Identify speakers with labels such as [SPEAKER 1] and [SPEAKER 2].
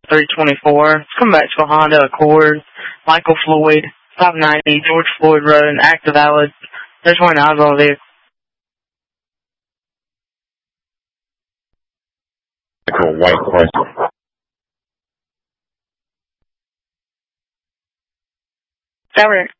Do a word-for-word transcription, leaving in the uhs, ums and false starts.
[SPEAKER 1] three twenty-four. It's come back to a Honda Accord. Michael Floyd, five ninety, George Floyd Road, an active valid. There's one eyes on the vehicle.
[SPEAKER 2] Michael, white question.
[SPEAKER 1] Sorry.